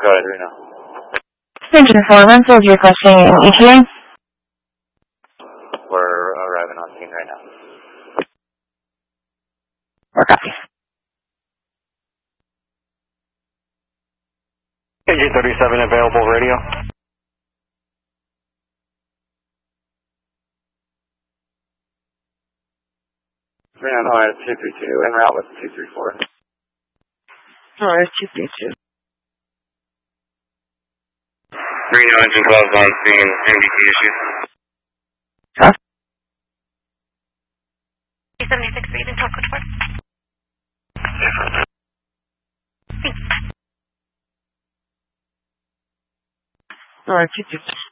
Go ahead, Reno. Engine 4, Renfield, requesting an ETA. We're arriving on scene right now. Okay. Engine 37 available radio. Reno, Noise 232, en route with 234. Noise 232. Reno, engine 12 on scene, NBT issue. 76 for even talk with what? Noise 232.